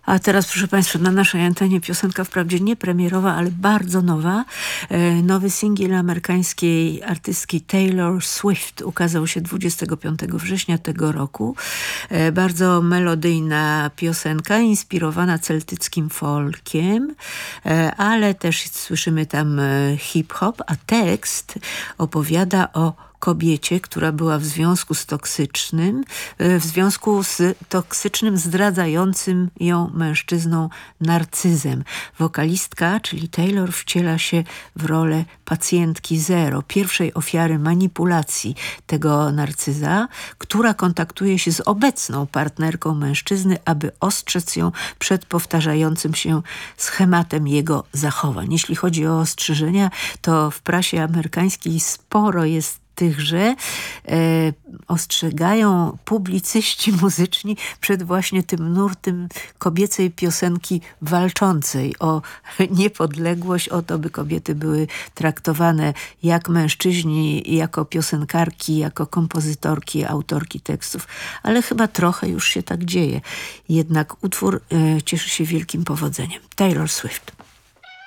A teraz, proszę Państwa, na naszej antenie piosenka wprawdzie nie premierowa, ale bardzo nowa. Nowy singiel amerykańskiej artystki Taylor Swift ukazał się 25 września tego roku. Bardzo melodyjna piosenka, inspirowana celtyckim folkiem, ale też słyszymy tam hip-hop, a tekst opowiada o kobiecie, która była w związku z toksycznym, zdradzającym ją mężczyzną narcyzem. Wokalistka, czyli Taylor, wciela się w rolę pacjentki zero, pierwszej ofiary manipulacji tego narcyza, która kontaktuje się z obecną partnerką mężczyzny, aby ostrzec ją przed powtarzającym się schematem jego zachowań. Jeśli chodzi o ostrzeżenia, to w prasie amerykańskiej sporo jest tychże, ostrzegają publicyści muzyczni przed właśnie tym nurtem kobiecej piosenki walczącej o niepodległość, o to, by kobiety były traktowane jak mężczyźni, jako piosenkarki, jako kompozytorki, autorki tekstów. Ale chyba trochę już się tak dzieje. Jednak utwór cieszy się wielkim powodzeniem. Taylor Swift.